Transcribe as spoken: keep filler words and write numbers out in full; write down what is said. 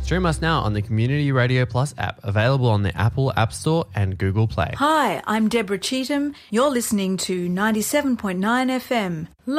Stream us now on the Community Radio Plus app, available on the Apple App Store and Google Play. Hi, I'm Deborah Cheetham. You're listening to ninety-seven point nine F M.